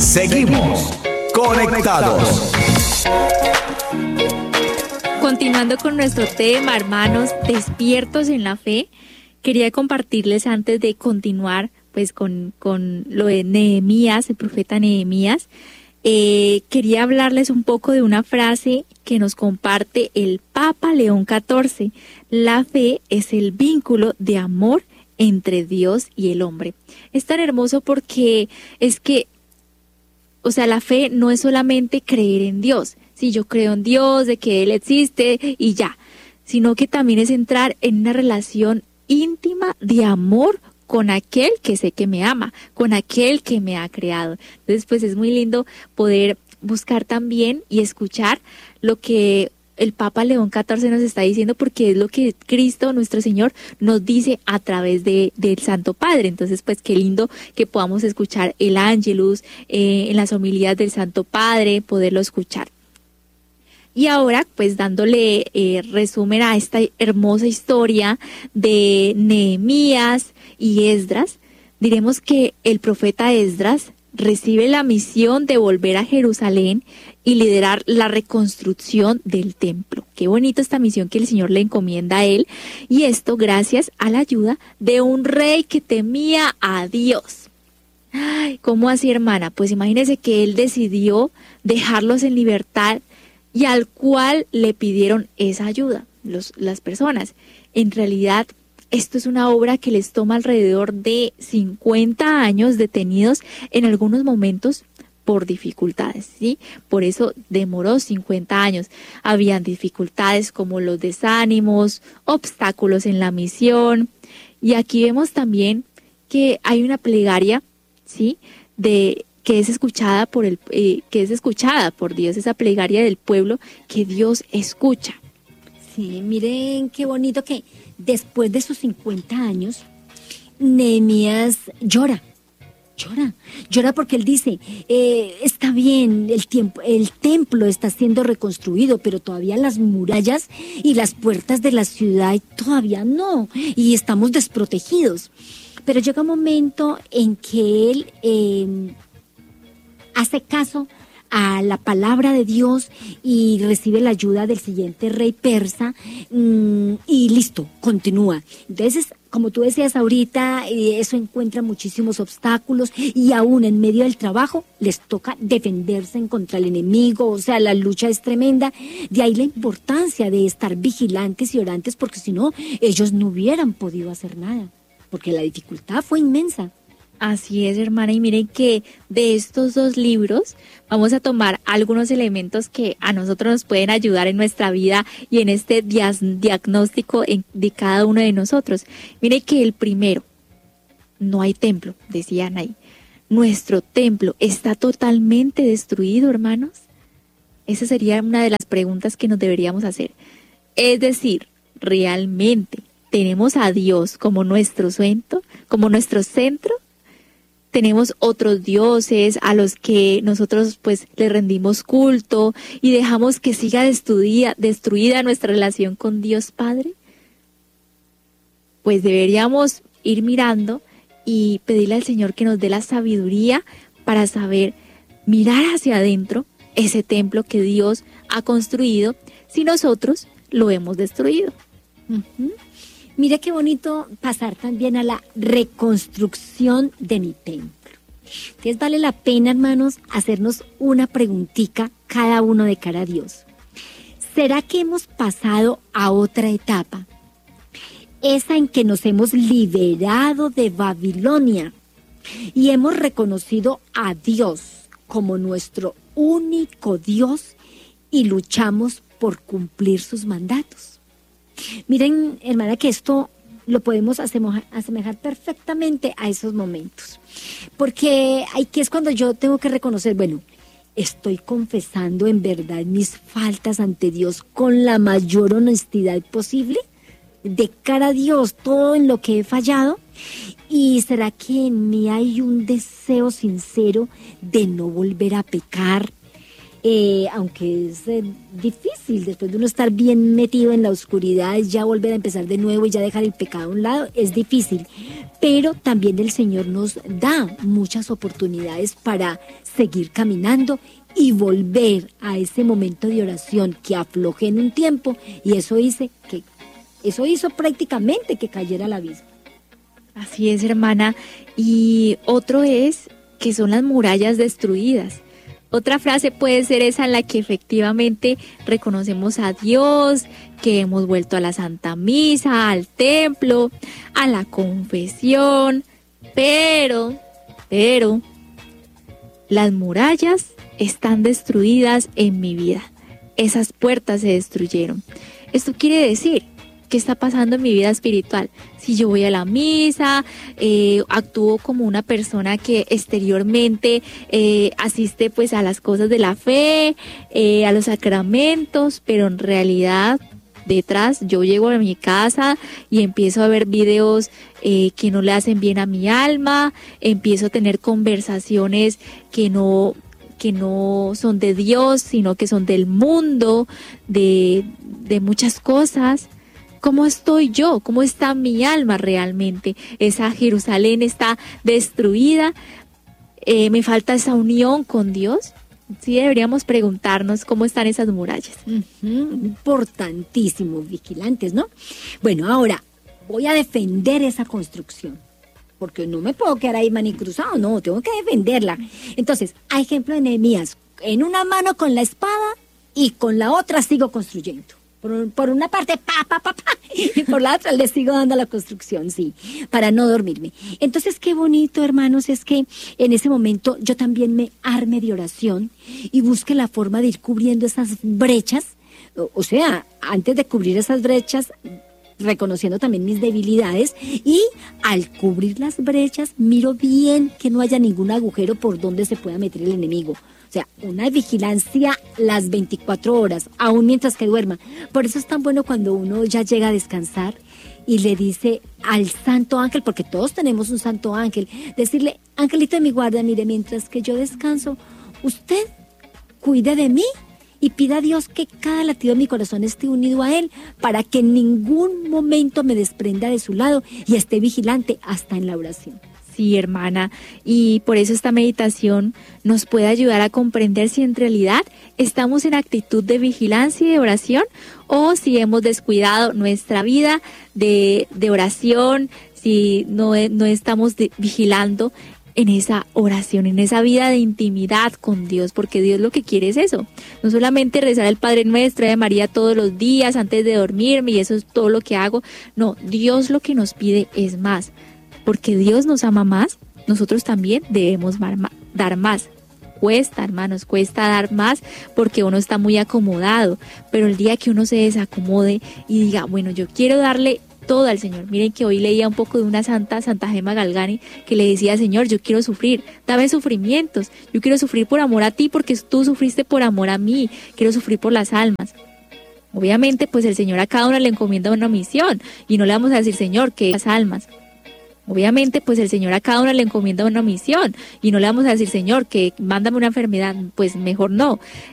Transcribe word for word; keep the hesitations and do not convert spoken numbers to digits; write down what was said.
Seguimos conectados. Continuando con nuestro tema, hermanos, despiertos en la fe, quería compartirles antes de continuar pues con, con lo de Nehemías, el profeta Nehemías. Eh, quería hablarles un poco de una frase que nos comparte el Papa León catorce. La fe es el vínculo de amor entre Dios y el hombre. Es tan hermoso porque es que, o sea, la fe no es solamente creer en Dios. Si yo creo en Dios, de que Él existe y ya, sino que también es entrar en una relación íntima de amor con aquel que sé que me ama, con aquel que me ha creado. Entonces, pues es muy lindo poder buscar también y escuchar lo que el Papa León catorce nos está diciendo, porque es lo que Cristo, nuestro Señor, nos dice a través de, del Santo Padre. Entonces, pues qué lindo que podamos escuchar el Ángelus eh, en las homilías del Santo Padre, poderlo escuchar. Y ahora, pues dándole eh, resumen a esta hermosa historia de Nehemías y Esdras, diremos que el profeta Esdras recibe la misión de volver a Jerusalén y liderar la reconstrucción del templo. Qué bonito esta misión que el Señor le encomienda a él, y esto gracias a la ayuda de un rey que temía a Dios. Ay, ¿cómo así, hermana? Pues imagínese que él decidió dejarlos en libertad y al cual le pidieron esa ayuda, los, las personas. En realidad, esto es una obra que les toma alrededor de cincuenta años detenidos en algunos momentos por dificultades, ¿sí? Por eso demoró cincuenta años. Habían dificultades como los desánimos, obstáculos en la misión. Y aquí vemos también que hay una plegaria, ¿sí? De que es escuchada por el eh, que es escuchada por Dios, esa plegaria del pueblo que Dios escucha. Sí, miren qué bonito que después de sus cincuenta años, Nehemías llora, llora, llora porque él dice, eh, está bien, el tiempo, el templo está siendo reconstruido, pero todavía las murallas y las puertas de la ciudad todavía no, y estamos desprotegidos. Pero llega un momento en que él eh, hace caso a la palabra de Dios y recibe la ayuda del siguiente rey persa mmm, y listo, continúa. Entonces, como tú decías ahorita, eh, eso encuentra muchísimos obstáculos y aún en medio del trabajo les toca defenderse en contra el enemigo, o sea, la lucha es tremenda. De ahí la importancia de estar vigilantes y orantes, porque si no, ellos no hubieran podido hacer nada, porque la dificultad fue inmensa. Así es, hermana, y miren que de estos dos libros vamos a tomar algunos elementos que a nosotros nos pueden ayudar en nuestra vida y en este dias, diagnóstico en, de cada uno de nosotros. Miren que el primero, no hay templo, decían ahí. ¿Nuestro templo está totalmente destruido, hermanos? Esa sería una de las preguntas que nos deberíamos hacer. Es decir, ¿realmente tenemos a Dios como nuestro centro, como nuestro centro? Tenemos otros dioses a los que nosotros pues le rendimos culto y dejamos que siga destruida, destruida nuestra relación con Dios Padre. Pues deberíamos ir mirando y pedirle al Señor que nos dé la sabiduría para saber mirar hacia adentro ese templo que Dios ha construido si nosotros lo hemos destruido. Uh-huh. Mira qué bonito pasar también a la reconstrucción de mi templo. Entonces vale la pena, hermanos, hacernos una preguntita cada uno de cara a Dios. ¿Será que hemos pasado a otra etapa? Esa en que nos hemos liberado de Babilonia y hemos reconocido a Dios como nuestro único Dios y luchamos por cumplir sus mandatos. Miren, hermana, que esto lo podemos asemejar, asemejar perfectamente a esos momentos. Porque aquí es cuando yo tengo que reconocer, bueno, estoy confesando en verdad mis faltas ante Dios con la mayor honestidad posible, de cara a Dios, todo en lo que he fallado. ¿Y será que en mí hay un deseo sincero de no volver a pecar? eh, aunque es eh, difícil después de uno estar bien metido en la oscuridad, ya volver a empezar de nuevo y ya dejar el pecado a un lado, es difícil. Pero también el Señor nos da muchas oportunidades para seguir caminando y volver a ese momento de oración que aflojé en un tiempo, y eso hizo que eso hizo prácticamente que cayera al abismo. Así es, hermana. Y otro es que son las murallas destruidas. Otra frase puede ser esa en la que efectivamente reconocemos a Dios, que hemos vuelto a la Santa Misa, al templo, a la confesión, pero, pero, las murallas están destruidas en mi vida. Esas puertas se destruyeron. Esto quiere decir, ¿qué está pasando en mi vida espiritual? Si yo voy a la misa, eh, actúo como una persona que exteriormente eh, asiste pues a las cosas de la fe, eh, a los sacramentos, pero en realidad detrás yo llego a mi casa y empiezo a ver videos eh, que no le hacen bien a mi alma, empiezo a tener conversaciones que no que no son de Dios, sino que son del mundo, de, de muchas cosas. ¿Cómo estoy yo? ¿Cómo está mi alma realmente? Esa Jerusalén está destruida. Eh, ¿Me falta esa unión con Dios? Sí, deberíamos preguntarnos cómo están esas murallas. Uh-huh. Importantísimo, vigilantes, ¿no? Bueno, ahora voy a defender esa construcción, porque no me puedo quedar ahí manicruzado, no, tengo que defenderla. Entonces, a ejemplo de Nehemías, en una mano con la espada y con la otra sigo construyendo. Por, por una parte, pa, pa, pa, pa, y por la otra le sigo dando a la construcción, sí, para no dormirme. Entonces, qué bonito, hermanos, es que en ese momento yo también me arme de oración y busque la forma de ir cubriendo esas brechas. O, o sea, antes de cubrir esas brechas, reconociendo también mis debilidades, y al cubrir las brechas, miro bien que no haya ningún agujero por donde se pueda meter el enemigo. O sea, una vigilancia las veinticuatro horas, aún mientras que duerma. Por eso es tan bueno cuando uno ya llega a descansar y le dice al santo ángel, porque todos tenemos un santo ángel, decirle: angelito de mi guarda, mire, mientras que yo descanso, usted cuide de mí y pida a Dios que cada latido de mi corazón esté unido a Él, para que en ningún momento me desprenda de su lado y esté vigilante hasta en la oración. Sí, hermana, y por eso esta meditación nos puede ayudar a comprender si en realidad estamos en actitud de vigilancia y de oración, o si hemos descuidado nuestra vida de, de oración, si no, no estamos de, vigilando en esa oración, en esa vida de intimidad con Dios, porque Dios lo que quiere es eso, no solamente rezar el Padre Nuestro de María todos los días antes de dormirme y eso es todo lo que hago. No, Dios lo que nos pide es más. Porque Dios nos ama más, nosotros también debemos dar más. Cuesta, hermanos, cuesta dar más porque uno está muy acomodado. Pero el día que uno se desacomode y diga, bueno, yo quiero darle todo al Señor. Miren que hoy leía un poco de una santa, Santa Gemma Galgani, que le decía: Señor, yo quiero sufrir, dame sufrimientos. Yo quiero sufrir por amor a ti porque tú sufriste por amor a mí. Quiero sufrir por las almas. Obviamente, pues el Señor a cada uno le encomienda una misión y no le vamos a decir: Señor, que las almas. Obviamente, pues el Señor a cada uno le encomienda una misión y no le vamos a decir: Señor, que mándame una enfermedad, pues mejor no.